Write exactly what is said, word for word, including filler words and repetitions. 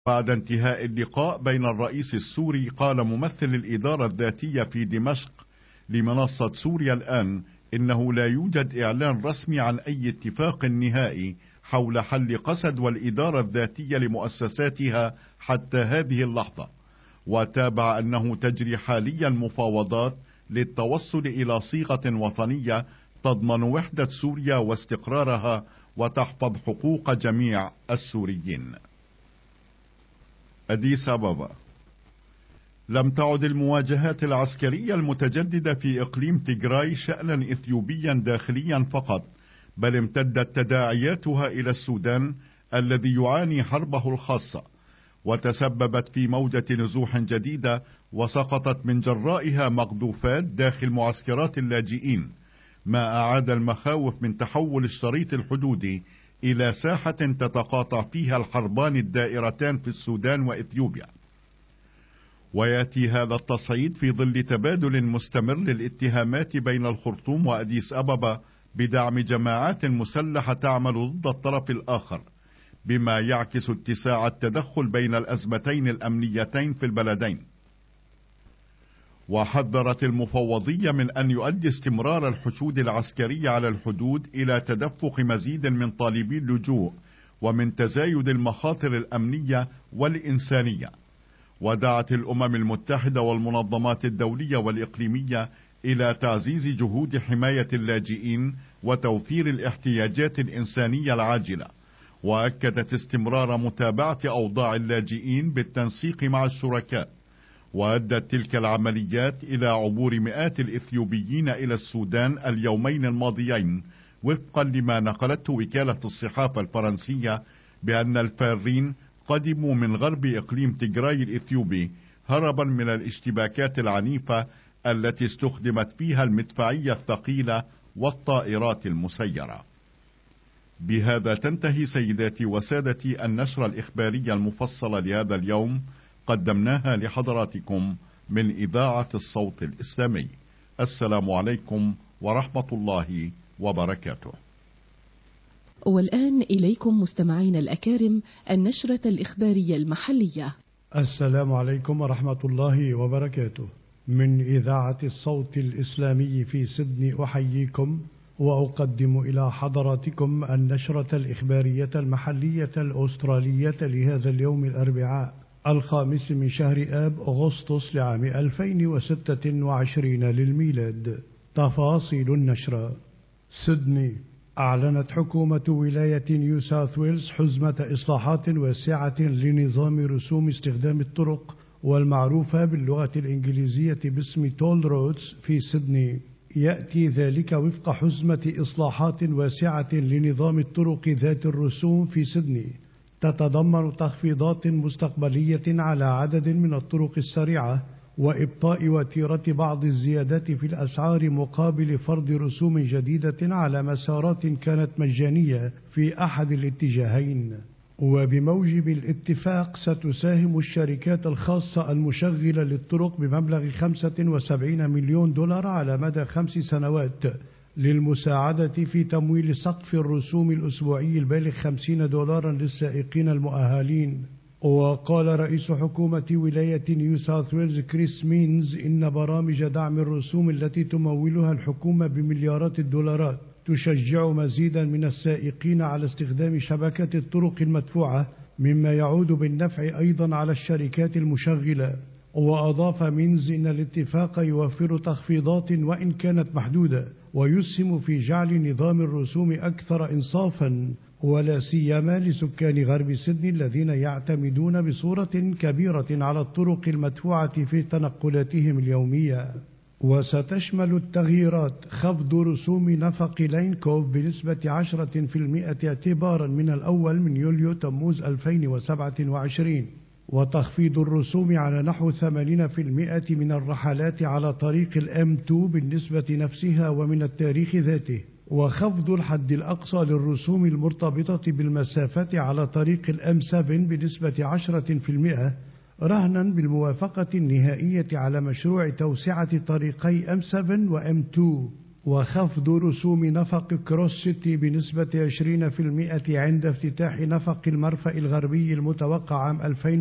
بعد انتهاء اللقاء بين الرئيس السوري، قال ممثل الإدارة الذاتية في دمشق لمنصة سوريا الآن إنه لا يوجد إعلان رسمي عن أي اتفاق نهائي حول حل قسد والإدارة الذاتية لمؤسساتها حتى هذه اللحظة. وتابع أنه تجري حاليا مفاوضات للتوصل إلى صيغة وطنية تضمن وحدة سوريا واستقرارها وتحفظ حقوق جميع السوريين. أديس أبابا. لم تعد المواجهات العسكرية المتجددة في إقليم تيغراي شأنا إثيوبيا داخليا فقط، بل امتدت تداعياتها إلى السودان الذي يعاني حربه الخاصة، وتسببت في موجة نزوح جديدة وسقطت من جرائها مقذوفات داخل معسكرات اللاجئين، ما أعاد المخاوف من تحول الشريط الحدودي إلى ساحة تتقاطع فيها الحربان الدائرتان في السودان وإثيوبيا. ويأتي هذا التصعيد في ظل تبادل مستمر للاتهامات بين الخرطوم وأديس أبابا بدعم جماعات مسلحة تعمل ضد الطرف الآخر، بما يعكس اتساع التدخل بين الأزمتين الأمنيتين في البلدين. وحذرت المفوضية من أن يؤدي استمرار الحشود العسكري على الحدود إلى تدفق مزيد من طالبي اللجوء ومن تزايد المخاطر الأمنية والإنسانية. ودعت الأمم المتحدة والمنظمات الدولية والإقليمية إلى تعزيز جهود حماية اللاجئين وتوفير الاحتياجات الإنسانية العاجلة، وأكدت استمرار متابعة أوضاع اللاجئين بالتنسيق مع الشركاء. وأدت تلك العمليات إلى عبور مئات الإثيوبيين إلى السودان اليومين الماضيين، وفقا لما نقلته وكالة الصحافة الفرنسية بأن الفارين قدموا من غرب إقليم تيغراي الإثيوبي هربا من الاشتباكات العنيفة التي استخدمت فيها المدفعية الثقيلة والطائرات المسيرة. بهذا تنتهي سيداتي وسادتي النشرة الإخبارية المفصلة لهذا اليوم، قدمناها لحضراتكم من إذاعة الصوت الإسلامي. السلام عليكم ورحمة الله وبركاته. والآن إليكم مستمعين الأكارم النشرة الإخبارية المحلية. السلام عليكم ورحمة الله وبركاته. من إذاعة الصوت الإسلامي في سيدني أحييكم وأقدم إلى حضراتكم النشرة الإخبارية المحلية الأسترالية لهذا اليوم الأربعاء الخامس من شهر آب أغسطس لعام ألفين وستة وعشرين للميلاد. تفاصيل النشرة. سيدني. أعلنت حكومة ولاية نيو ساوث ويلز حزمة إصلاحات واسعة لنظام رسوم استخدام الطرق والمعروفة باللغة الإنجليزية باسم تول رودز في سيدني. يأتي ذلك وفق حزمة إصلاحات واسعة لنظام الطرق ذات الرسوم في سيدني، تتضمن تخفيضات مستقبلية على عدد من الطرق السريعة وإبطاء وتيرة بعض الزيادات في الأسعار مقابل فرض رسوم جديدة على مسارات كانت مجانية في أحد الاتجاهين. وبموجب الاتفاق ستساهم الشركات الخاصة المشغلة للطرق بمبلغ خمسة وسبعين مليون دولار على مدى خمس سنوات للمساعدة في تمويل سقف الرسوم الأسبوعي البالغ خمسين دولارا للسائقين المؤهلين. وقال رئيس حكومة ولاية نيو ساوث ويلز كريس مينز إن برامج دعم الرسوم التي تمولها الحكومة بمليارات الدولارات تشجع مزيدا من السائقين على استخدام شبكة الطرق المدفوعة، مما يعود بالنفع أيضا على الشركات المشغلة. وأضاف مينز إن الاتفاق يوفر تخفيضات وإن كانت محدودة ويسهم في جعل نظام الرسوم أكثر إنصافا، ولا سيما لسكان غرب سيدني الذين يعتمدون بصورة كبيرة على الطرق المدفوعة في تنقلاتهم اليومية. وستشمل التغييرات خفض رسوم نفق لين كوف بنسبة عشرة بالمئة اعتبارا من الأول من يوليو تموز ألفين وسبعة وعشرين، وتخفيض الرسوم على نحو ثمانين بالمئة من الرحلات على طريق الام اثنين بالنسبة نفسها ومن التاريخ ذاته، وخفض الحد الأقصى للرسوم المرتبطة بالمسافة على طريق الام سبعة بنسبة عشرة بالمئة رهنا بالموافقة النهائية على مشروع توسعة طريقي ام سبعة وام اثنين. وخفض رسوم نفق كروس سيتي بنسبة عشرين بالمئة عند افتتاح نفق المرفأ الغربي المتوقع عام ألفين